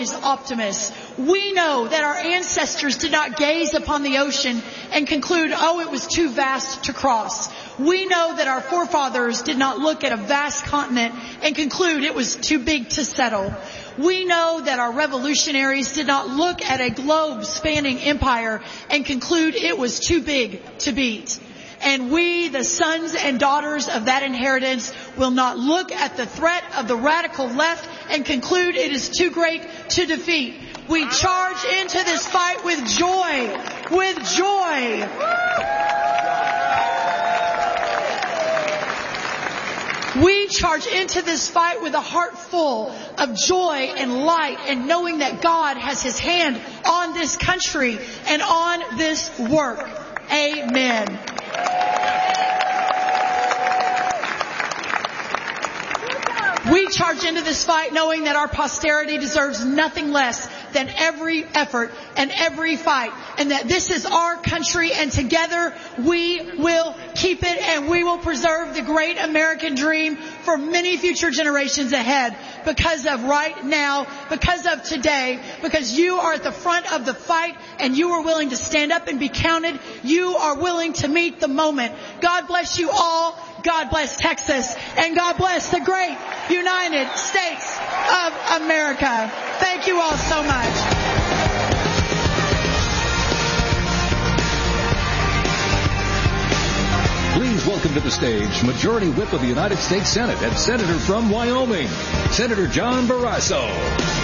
optimists. We know that our ancestors did not gaze upon the ocean and conclude, oh, it was too vast to cross. We know that our forefathers did not look at a vast continent and conclude it was too big to settle. We know that our revolutionaries did not look at a globe-spanning empire and conclude it was too big to beat. And we, the sons and daughters of that inheritance, will not look at the threat of the radical left and conclude it is too great to defeat. We charge into this fight with joy. With joy. We charge into this fight with a heart full of joy and light and knowing that God has His hand on this country and on this work. Amen. We charge into this fight knowing that our posterity deserves nothing less than every effort and every fight, and that this is our country, and together we will keep it, and we will preserve the great American dream for many future generations ahead because of right now, because of today, because you are at the front of the fight and you are willing to stand up and be counted. You are willing to meet the moment. God bless you all. God bless Texas, and God bless the great United States of America. Thank you all so much. Please welcome to the stage Majority Whip of the United States Senate and Senator from Wyoming, Senator John Barrasso.